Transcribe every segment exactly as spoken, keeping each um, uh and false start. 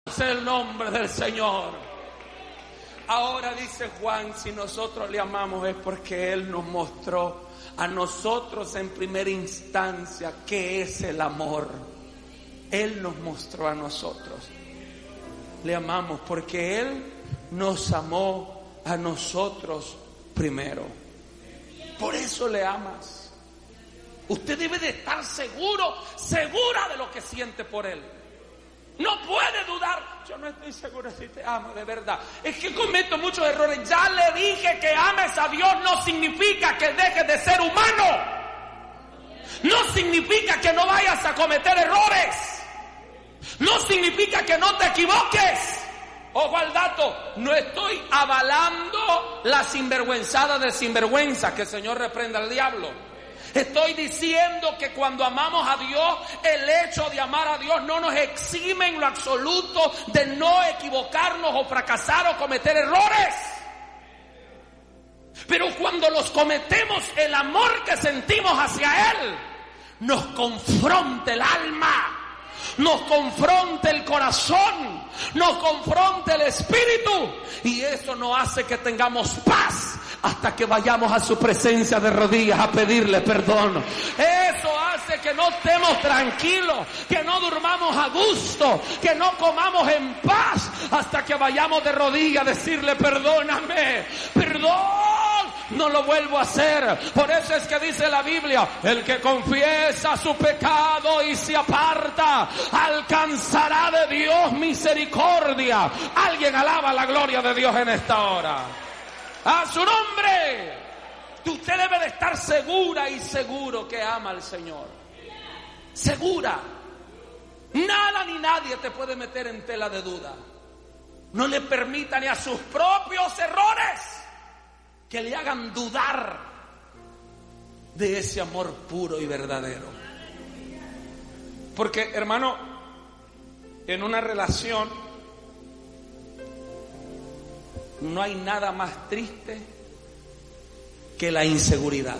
sea el nombre del Señor. Ahora dice Juan, si nosotros le amamos es porque Él nos mostró a nosotros en primera instancia qué es el amor. Él nos mostró a nosotros. Le amamos porque Él nos amó a nosotros primero. Por eso le amas. Usted debe de estar seguro, segura de lo que siente por Él. No puede dudar. Yo no estoy seguro si te amo de verdad. Es que cometo muchos errores. Ya le dije que ames a Dios no significa que dejes de ser humano. No significa que no vayas a cometer errores. No significa que no te equivoques. Ojo al dato, no estoy avalando la sinvergüenzada de sinvergüenza, que el Señor reprenda al diablo. Estoy diciendo que cuando amamos a Dios, el hecho de amar a Dios no nos exime en lo absoluto de no equivocarnos o fracasar o cometer errores. Pero cuando los cometemos, el amor que sentimos hacia Él nos confronta el alma. Nos confronta el corazón, nos confronta el espíritu, y eso nos hace que tengamos paz hasta que vayamos a su presencia de rodillas a pedirle perdón. Eso hace que no estemos tranquilos, que no durmamos a gusto, que no comamos en paz hasta que vayamos de rodillas a decirle perdóname, perdón. No lo vuelvo a hacer. Por eso es que dice la Biblia, el que confiesa su pecado y se aparta, alcanzará de Dios misericordia. Alguien alaba la gloria de Dios en esta hora. A su nombre. Usted debe de estar segura y seguro que ama al Señor. Segura. Nada ni nadie te puede meter en tela de duda. No le permita ni a sus propios errores que le hagan dudar de ese amor puro y verdadero. Porque, hermano, en una relación no hay nada más triste que la inseguridad.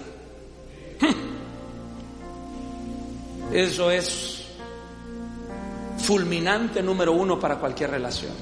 Eso es fulminante número uno para cualquier relación.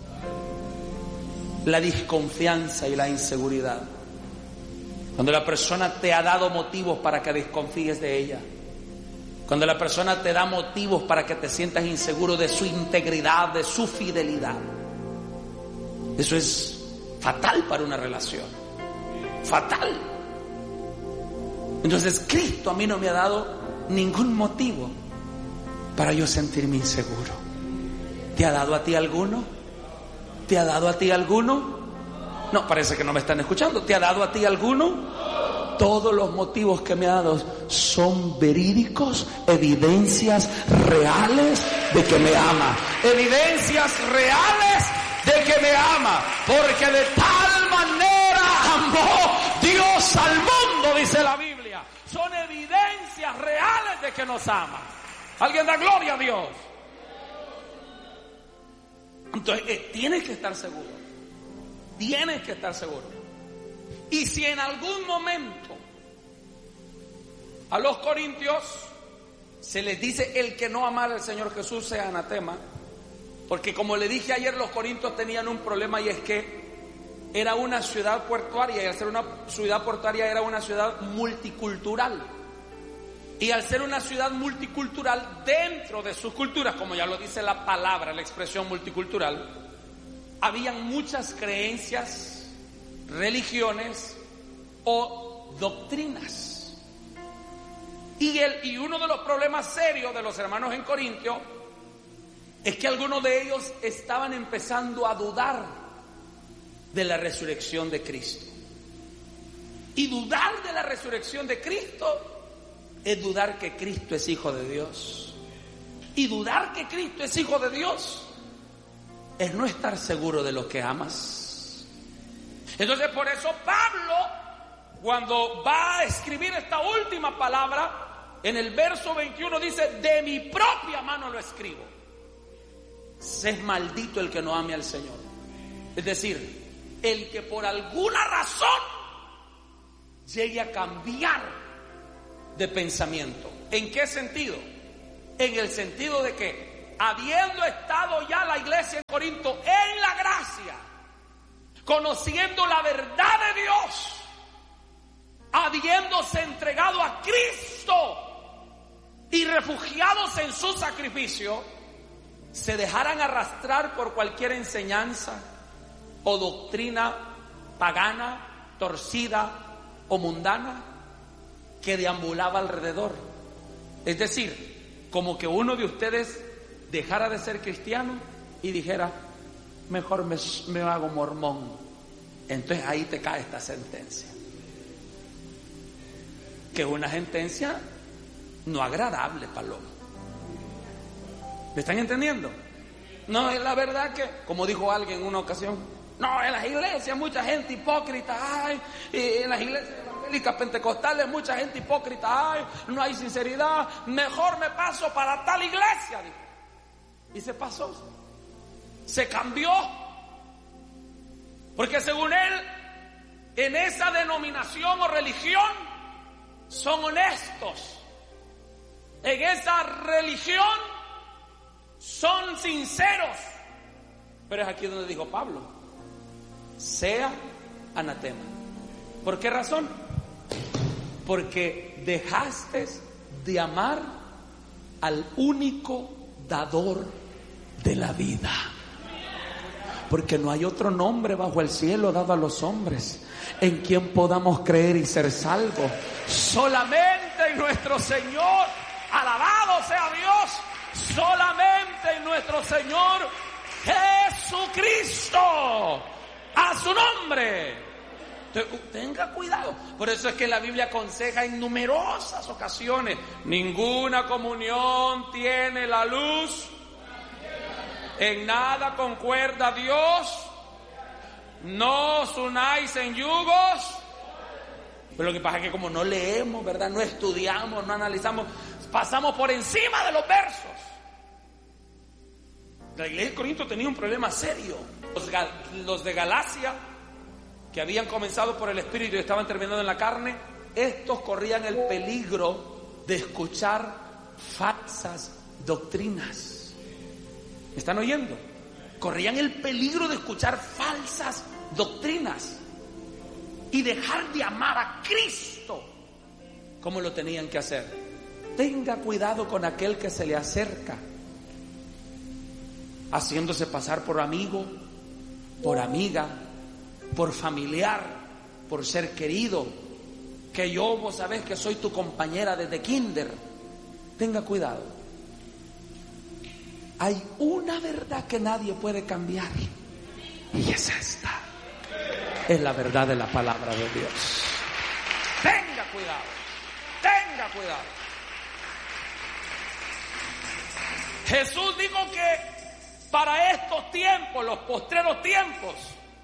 La desconfianza y la inseguridad. Cuando la persona te ha dado motivos para que desconfíes de ella. Cuando la persona te da motivos para que te sientas inseguro de su integridad, de su fidelidad. Eso es fatal para una relación. Fatal. Entonces Cristo a mí no me ha dado ningún motivo para yo sentirme inseguro. ¿Te ha dado a ti alguno? ¿Te ha dado a ti alguno? No, parece que no me están escuchando. ¿Te ha dado a ti alguno? Todos los motivos que me ha dado son verídicos, evidencias reales de que me ama. Evidencias reales de que me ama. Porque de tal manera amó Dios al mundo, dice la Biblia. Son evidencias reales de que nos ama. ¿Alguien da gloria a Dios? Entonces, eh, tienes que estar seguro. Tienes que estar seguro. Y si en algún momento a los corintios se les dice el que no amara al Señor Jesús sea anatema, porque como le dije ayer, los corintios tenían un problema, y es que era una ciudad portuaria, y al ser una ciudad portuaria era una ciudad multicultural. Y al ser una ciudad multicultural, dentro de sus culturas, como ya lo dice la palabra, la expresión multicultural, habían muchas creencias, religiones o doctrinas. Y, el, y uno de los problemas serios de los hermanos en Corintio es que algunos de ellos estaban empezando a dudar de la resurrección de Cristo. Y dudar de la resurrección de Cristo es dudar que Cristo es hijo de Dios. Y dudar que Cristo es hijo de Dios es no estar seguro de lo que amas. Entonces, por eso Pablo, cuando va a escribir esta última palabra, en el verso veintiuno dice: de mi propia mano lo escribo. Es maldito el que no ame al Señor. Es decir, el que por alguna razón llegue a cambiar de pensamiento. ¿En qué sentido? En el sentido de que habiendo estado ya la iglesia en Corinto en la gracia, conociendo la verdad de Dios, habiéndose entregado a Cristo y refugiados en su sacrificio, se dejaran arrastrar por cualquier enseñanza o doctrina pagana, torcida o mundana que deambulaba alrededor. Es decir, como que uno de ustedes dejara de ser cristiano y dijera, mejor me, me hago mormón. Entonces ahí te cae esta sentencia, que es una sentencia no agradable, Paloma. ¿Me están entendiendo? No, es la verdad que, como dijo alguien en una ocasión, no, en las iglesias mucha gente hipócrita hay, y en las iglesias evangélicas pentecostales mucha gente hipócrita hay, no hay sinceridad, mejor me paso para tal iglesia, dijo. Y se pasó, se cambió, porque según él, en esa denominación o religión son honestos, en esa religión son sinceros. Pero es aquí donde dijo Pablo, sea anatema. ¿Por qué razón? Porque dejaste de amar al único dador de la vida. Porque no hay otro nombre bajo el cielo dado a los hombres en quien podamos creer y ser salvos. Solamente en nuestro Señor, alabado sea Dios, solamente en nuestro Señor Jesucristo, a su nombre. Tenga cuidado. Por eso es que la Biblia aconseja en numerosas ocasiones, ninguna comunión tiene la luz, en nada concuerda Dios, no os unáis en yugos. Pero lo que pasa es que como no leemos, ¿verdad? No estudiamos, no analizamos, pasamos por encima de los versos. La iglesia de Corinto tenía un problema serio. Los, los de Galacia, que habían comenzado por el Espíritu y estaban terminando en la carne, estos corrían el peligro de escuchar falsas doctrinas. ¿Me están oyendo? Corrían el peligro de escuchar falsas doctrinas y dejar de amar a Cristo como lo tenían que hacer. Tenga cuidado con aquel que se le acerca haciéndose pasar por amigo, por amiga, por familiar, por ser querido, que yo, vos sabés que soy tu compañera desde kinder. Tenga cuidado. Hay una verdad que nadie puede cambiar, y es esta. Es la verdad de la palabra de Dios. Tenga cuidado, tenga cuidado. Jesús dijo que para estos tiempos, los postreros tiempos,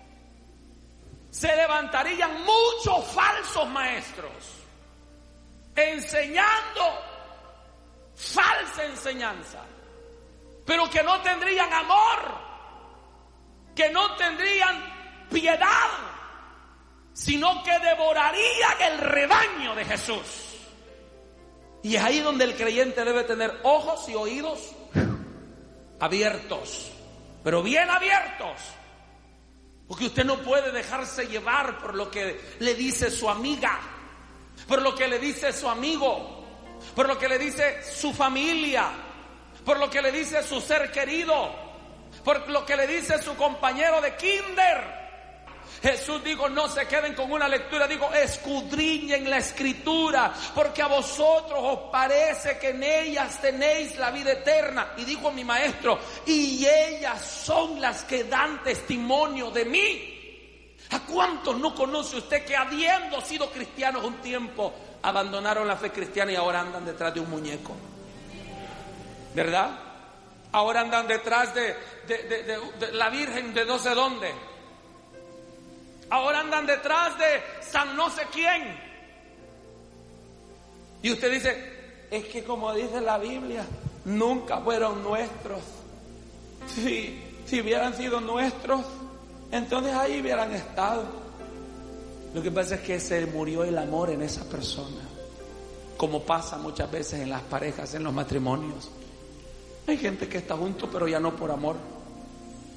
se levantarían muchos falsos maestros enseñando falsa enseñanza, pero que no tendrían amor, que no tendrían piedad, sino que devorarían el rebaño de Jesús. Y es ahí donde el creyente debe tener ojos y oídos abiertos, pero bien abiertos, porque usted no puede dejarse llevar por lo que le dice su amiga, por lo que le dice su amigo, por lo que le dice su familia, por lo que le dice su ser querido, por lo que le dice su compañero de kinder. Jesús dijo, no se queden con una lectura, digo, escudriñen la escritura, porque a vosotros os parece que en ellas tenéis la vida eterna. Y dijo mi maestro, y ellas son las que dan testimonio de mí. ¿A cuántos no conoce usted que habiendo sido cristianos un tiempo, abandonaron la fe cristiana y ahora andan detrás de un muñeco? ¿Verdad? Ahora andan detrás de, de, de, de, de la Virgen de no sé dónde. Ahora andan detrás de San no sé quién. Y usted dice, es que como dice la Biblia, nunca fueron nuestros. Si, si hubieran sido nuestros, entonces ahí hubieran estado. Lo que pasa es que se murió el amor en esa persona, como pasa muchas veces en las parejas, en los matrimonios. Hay gente que está junto pero ya no por amor.